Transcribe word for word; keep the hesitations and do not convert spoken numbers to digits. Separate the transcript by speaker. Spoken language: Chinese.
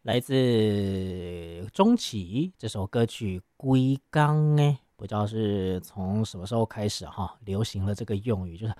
Speaker 1: 来自钟启这首歌曲《龟缸》哎，不知道是从什么时候开始哈，流行了这个用语，就是